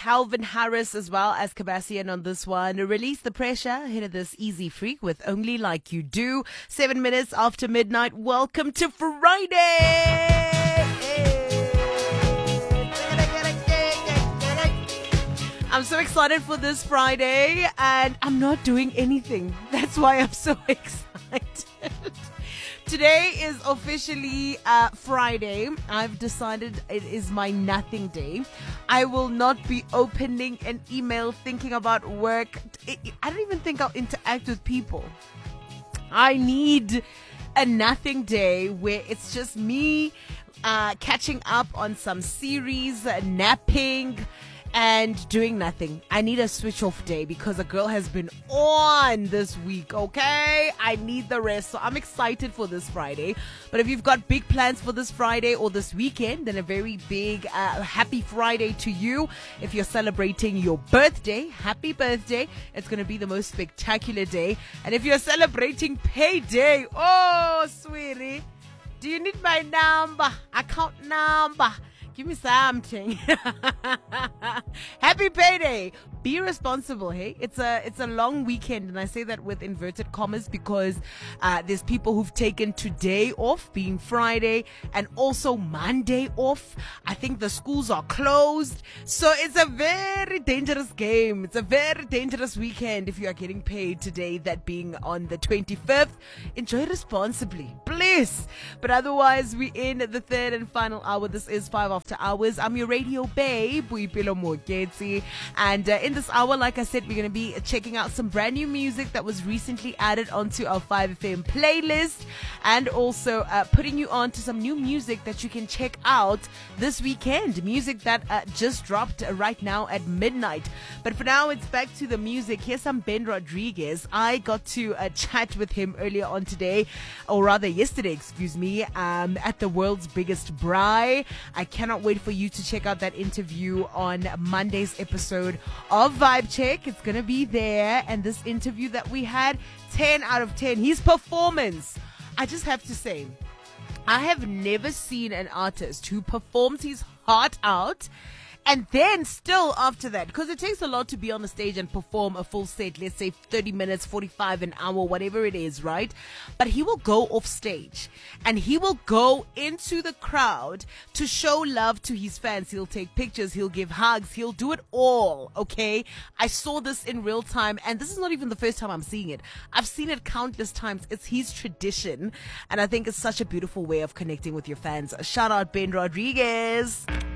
Calvin Harris as well as Kabassian on this one. Release the pressure ahead of this Easy Freak with Only Like You Do. 7 minutes after midnight. Welcome to Friday. I'm so excited for this Friday and I'm not doing anything. That's why I'm so excited. Today is officially Friday. I've decided it is my nothing day. I will not be opening an email, thinking about work. I don't even think I'll interact with people. I need a nothing day where it's just me catching up on some series, napping, and doing nothing. I need a switch off day because a girl has been on this week, okay? I need the rest. So I'm excited for this Friday. But if you've got big plans for this Friday or this weekend, then a very big happy Friday to you. If you're celebrating your birthday, happy birthday. It's going to be the most spectacular day. And if you're celebrating payday, oh, sweetie, do you need my number? Account number? Give me something. Happy payday. Be responsible, hey? It's a long weekend, and I say that with inverted commas because there's people who've taken today off, being Friday, and also Monday off. I think the schools are closed. So it's a very dangerous game. It's a very dangerous weekend if you are getting paid today, that being on the 25th. Enjoy responsibly, please. But otherwise, we're in the third and final hour. This is 5 after hours. I'm your radio babe, Boipelo Moketsi. And in this hour, like I said, we're going to be checking out some brand new music that was recently added onto our 5FM playlist, and also putting you on to some new music that you can check out this weekend. Music that just dropped right now at midnight. But for now, it's back to the music. Here's some Ben Rodriguez. I got to chat with him earlier on today, or rather yesterday, excuse me, at the world's biggest braai. I cannot wait for you to check out that interview on Monday's episode of Vibe Check. It's going to be there. And this interview that we had, 10 out of 10. His performance, I just have to say, I have never seen an artist who performs his heart out and then still after that, because it takes a lot to be on the stage and perform a full set, let's say 30 minutes, 45, an hour, whatever it is, right? But he will go off stage and he will go into the crowd to show love to his fans. He'll take pictures, he'll give hugs, he'll do it all, okay? I saw this in real time, and this is not even the first time I'm seeing it. I've seen it countless times. It's his tradition, and I think it's such a beautiful way of connecting with your fans. Shout out Ben Rodriguez.